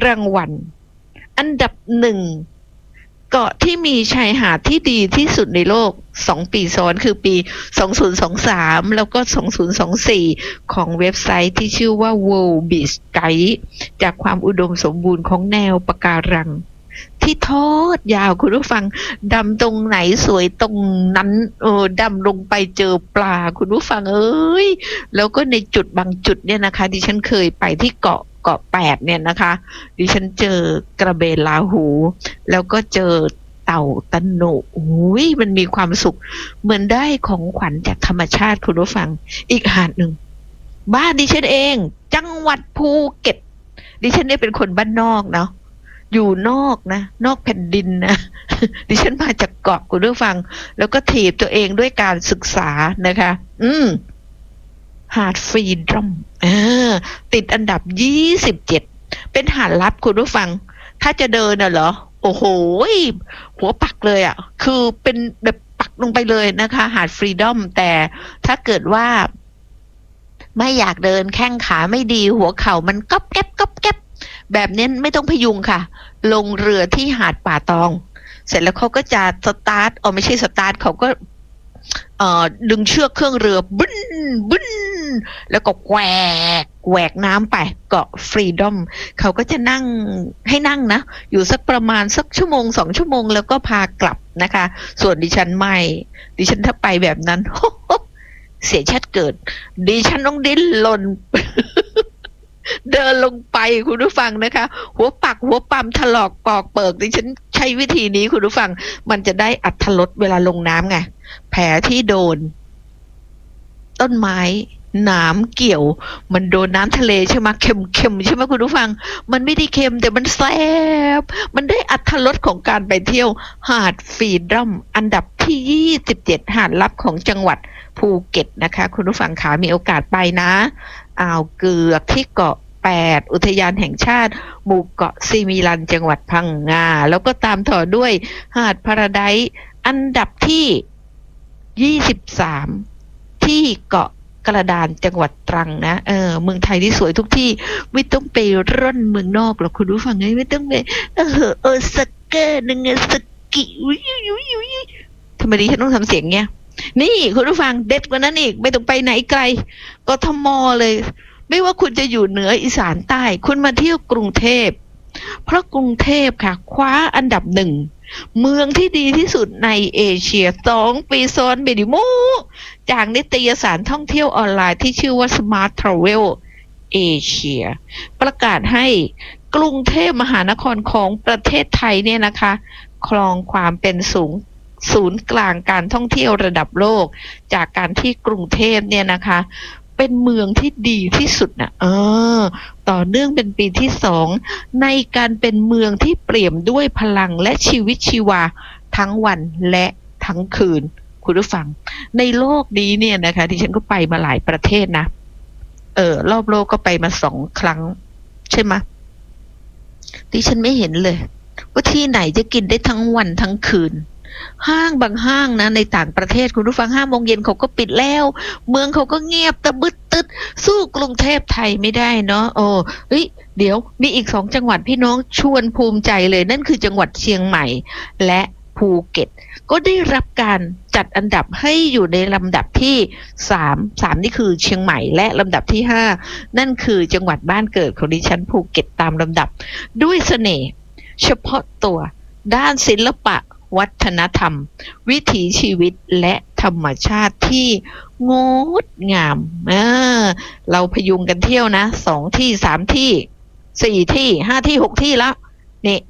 รางวัลอันดับหนึ่งเกาะที่มีชายหาดที่ดีที่สุดในโลก2 ปีซ้อนคือปี2023แล้วก็2024ของเว็บไซต์ที่ชื่อว่า World Beach Guide จากความอุดมสมบูรณ์ของแนวปะการังที่ทอดยาวคุณผู้ฟังดำตรงไหนสวยตรงนั้นดำลงไปเจอปลาคุณผู้ฟังเอ้ยแล้วก็ในจุดบางจุดเนี่ยนะคะดิฉันเคยไปที่เกาะ8เนี่ยนะคะดิฉันเจอกระเบนลาหูแล้วก็เจอเต่าตะโหนโอ้ยมันมีความสุขเหมือนได้ของขวัญจากธรรมชาติคุณผู้ฟังอีกหาดหนึ่งบ้านดิฉันเองจังหวัดภูเก็ตดิฉันเนี่ยเป็นคนบ้านนอกเนาะอยู่นอกนะนอกแผ่นดินนะดิฉันมาจากเกาะคุณผู้ฟังแล้วก็ถีบตัวเองด้วยการศึกษานะคะหาดฟรีดอมติดอันดับ27เป็นหาดลับคุณผู้ฟังถ้าจะเดินน่ะเหรอโอ้โหหัวปักเลยอ่ะคือเป็นแบบปักลงไปเลยนะคะหาดฟรีดอมแต่ถ้าเกิดว่าไม่อยากเดินแข้งขาไม่ดีหัวเข่ามันก๊อบแก๊บก๊อบแก๊บแบบนี้ไม่ต้องพยุงค่ะลงเรือที่หาดป่าตองเสร็จแล้วเขาก็จะสตาร์ทไม่ใช่สตาร์ทเขาก็ดึงเชือกเครื่องเรือบึ้นบึ้นแล้วก็แหวกน้ำไปเกาะฟรีดอมเขาก็จะนั่งให้นั่งนะอยู่สักประมาณสักชั่วโมง2 ชั่วโมงแล้วก็พากลับนะคะส่วนดิฉันไม่ดิฉันถ้าไปแบบนั้น เสียชาติเกิดดิฉันต้องดิ้นรน เดินลงไปคุณผู้ฟังนะคะหัวปักหัวปั๊มถลอกปอกเปิกดิฉันใช้วิธีนี้คุณผู้ฟังมันจะได้อรรถรสเวลาลงน้ำไงแผลที่โดนต้นไม้หนามเกี่ยวมันโดนน้ำทะเลใช่ไหมเค็มใช่ไหมคุณผู้ฟังมันไม่ได้เค็มแต่มันแซ่บมันได้อรรถรสของการไปเที่ยวหาดฟรีดอมอันดับที่27หาดลับของจังหวัดภูเก็ตนะคะคุณผู้ฟังขามีโอกาสไปนะอ่าวเกือกที่เกาะ8อุทยานแห่งชาติหมู่เกาะซีมิลันจังหวัดพังงาแล้วก็ตามต่อด้วยหาดพาราไดซ์อันดับที่23ที่เกาะกระดานจังหวัดตรังนะเมืองไทยที่สวยทุกที่ไม่ต้องไปร่อนเมืองนอกหรอกคุณผู้ฟังไม่ต้องไปสเกอร์นึงสกิทำไมดิฉันต้องทำเสียงเงี้ยนี่คุณผู้ฟังเด็ดกว่านั้นอีกไม่ต้องไปไหนไกลกทมเลยไม่ว่าคุณจะอยู่เหนืออีสานใต้คุณมาเที่ยวกรุงเทพเพราะกรุงเทพค่ะคว้าอันดับ1เมืองที่ดีที่สุดในเอเชีย2 ปีซ้อนเบดิโมจากนิตยสารท่องเที่ยวออนไลน์ที่ชื่อว่า Smart Travel Asia ประกาศให้กรุงเทพมหานครของประเทศไทยเนี่ยนะคะครองความเป็นศูนย์กลางการท่องเที่ยวระดับโลกจากการที่กรุงเทพเนี่ยนะคะเป็นเมืองที่ดีที่สุดนะต่อเนื่องเป็นปีที่2ในการเป็นเมืองที่เปี่ยมด้วยพลังและชีวิตชีวาทั้งวันและทั้งคืนคุณผู้ฟังในโลกนี้เนี่ยนะคะที่ฉันก็ไปมาหลายประเทศนะรอบโลกก็ไปมา2 ครั้งใช่ไหมที่ฉันไม่เห็นเลยว่าที่ไหนจะกินได้ทั้งวันทั้งคืนห้างบางห้างนะในต่างประเทศคุณผู้ฟัง5 โมงเย็นเขาก็ปิดแล้วเมืองเขาก็เงียบตะบึดตึดสู้กรุงเทพไทยไม่ได้เนาะเดี๋ยวมีอีก2 จังหวัดพี่น้องชวนภูมิใจเลยนั่นคือจังหวัดเชียงใหม่และภูเก็ตก็ได้รับการจัดอันดับให้อยู่ในลำดับที่3นี่คือเชียงใหม่และลำดับที่5นั่นคือจังหวัดบ้านเกิดของดิฉันภูเก็ตตามลำดับด้วยเสน่ห์เฉพาะตัวด้านศิลปะวัฒนธรรมวิถีชีวิตและธรรมชาติที่งดงามเราพยุงกันเที่ยวนะ2 ที่3 ที่4 ที่5 ที่6 ที่แล้วนี่